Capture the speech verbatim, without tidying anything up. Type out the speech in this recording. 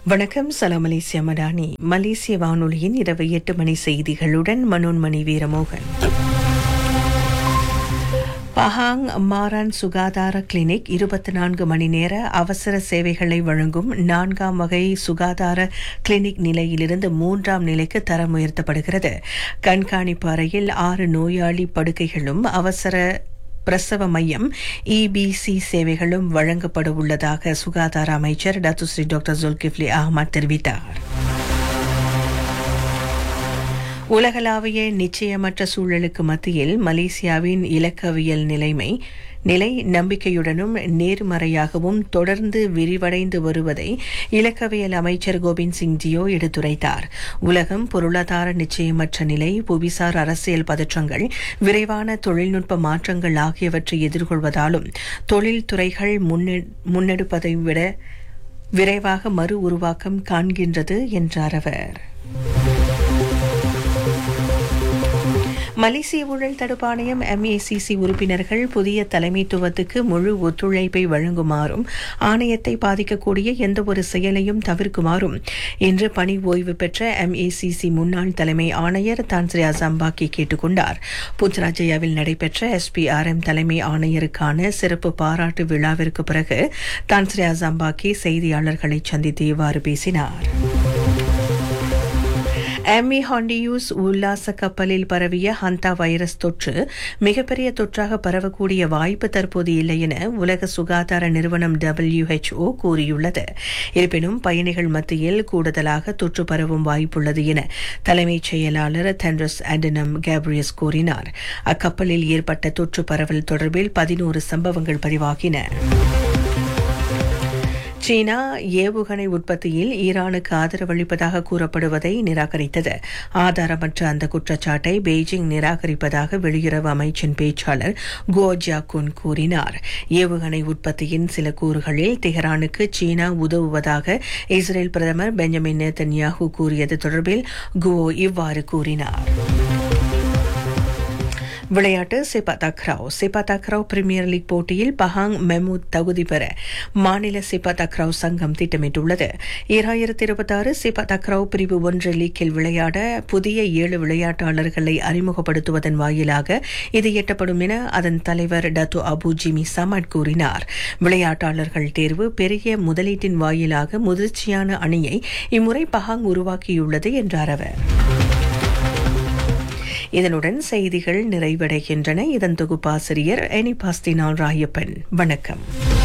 வணக்கம். சலாம் மலேசியா மடானி. மலேசிய வானொலியின் இரவு எட்டு மணி செய்திகளுடன் மனோன்மணி வீரமோகன். பஹாங் மாரான் சுகாதார கிளினிக் இருபத்தி நான்கு மணி நேர அவசர சேவைகளை வழங்கும் நான்காம் வகை சுகாதார கிளினிக் நிலையிலிருந்து மூன்றாம் நிலைக்கு தரம் உயர்த்தப்படுகிறது. கண்காணிப்பு அறையில் ஆறு நோயாளி படுக்கைகளும் அவசர பிரசவ மையம் இபிசி சேவைகளும் வழங்கப்பட உள்ளதாக சுகாதார அமைச்சர் டத்துஸ்ரீ டாக்டர் ஜுல்கிஃப்லி அஹ்மத் தெரிவித்தார். உலகளாவிய நிச்சயமற்ற சூழலுக்கு மத்தியில் மலேசியாவின் இலக்கவியல் நிலைமை நிலை நம்பிக்கையுடனும் நேர்மறையாகவும் தொடர்ந்து விரிவடைந்து வருவதை இலக்கவியல் அமைச்சர் கோபிந்த் சிங் ஜியோ எடுத்துரைத்தார். உலகம் பொருளாதார நிச்சயமற்ற நிலை, புவிசார் அரசியல் பதற்றங்கள், விரைவான தொழில்நுட்ப மாற்றங்கள் ஆகியவற்றை எதிர்கொள்வதாலும் தொழில்துறைகள் முன்னெடுப்பதை விட விரைவாக மறு உருவாக்கம் காண்கின்றது என்றார் அவர். மலேசிய ஊழல் தடுப்பு ஆணையம் எம்ஏசிசி உறுப்பினர்கள் புதிய தலைமைத்துவத்துக்கு முழு ஒத்துழைப்பை வழங்குமாறும் ஆணையத்தை பாதிக்கக்கூடிய எந்தவொரு செயலையும் தவிர்க்குமாறும் இன்று பணி ஓய்வு பெற்ற எம்ஏசிசி முன்னாள் தலைமை ஆணையர் தான்ஸ்ரீ அசாம்பாக்கி கேட்டுக் கொண்டார். புத்ராஜயாவில் நடைபெற்ற எஸ்பிஆர்எம் தலைமை ஆணையருக்கான சிறப்பு பாராட்டு விழாவிற்கு பிறகு தான்ஸ்ரீ அசாம்பாக்கி செய்தியாளர்களை சந்தித்து இவ்வாறு பேசினார். எம்மி ஹாண்டியூஸ் உல்லாச கப்பலில் பரவிய ஹந்தா வைரஸ் தொற்று மிகப்பெரிய தொற்றாக பரவக்கூடிய வாய்ப்பு தற்போது இல்லை என உலக சுகாதார நிறுவனம் டபிள்யூஹெச்ஓ கூறியுள்ளது. இருப்பினும் பயணிகள் மத்தியில் கூடுதலாக தொற்று பரவும் வாய்ப்புள்ளது என தலைமைச் செயலாளர் தென்ட்ரஸ் அடனம் கேப்ரியஸ் கூறினார். அக்கப்பலில் ஏற்பட்ட தொற்று பரவல் தொடர்பில் பதினோரு சம்பவங்கள் பதிவாகின. சீனா ஏவுகணை உற்பத்தியில் ஈரானுக்கு ஆதரவளிப்பதாக கூறப்படுவதை நிராகரித்தது. ஆதாரமற்ற அந்த குற்றச்சாட்டை பெய்ஜிங் நிராகரிப்பதாக வெளியுறவு அமைச்சின் பேச்சாளர் கோ ஜியாகுன் கூறினார். ஏவுகணை உற்பத்தியின் சில கூறுகளில் தெஹ்ரானுக்கு சீனா உதவுவதாக இஸ்ரேல் பிரதமர் பெஞ்சமின் நேதன்யாஹூ கூறியது தொடர்பில் கோ இவ்வாறு கூறினார். விளையாட்டு. செபா தக்ராவ் செபா தக்ராவ் பிரீமியர் லீக் போட்டியில் பஹாங் மெமூத் தகுதி பெற மாநில செபா தக்ராவ் சங்கம் திட்டமிட்டுள்ளது. இரண்டாயிரத்தி இருபத்தி ஆறு செபா தக்ராவ் பிரிவு ஒன்று லீக்கில் விளையாட புதிய ஏழு விளையாட்டாளர்களை அறிமுகப்படுத்துவதன் வாயிலாக இது எட்டப்படும் என அதன் தலைவர் டத்து அபு ஜிமி சமட் கூறினார். விளையாட்டாளர்கள் தேர்வு பெரிய முதலீட்டின் வாயிலாக முதிர்ச்சியான அணியை இம்முறை பஹாங் உருவாக்கியுள்ளது என்றார் அவர். இதனுடன் செய்திகள் நிறைவடைகின்றன. இதன் தொகுப்பாசிரியர் எனிபாஸ்தினால் ராயப்பன். வணக்கம்.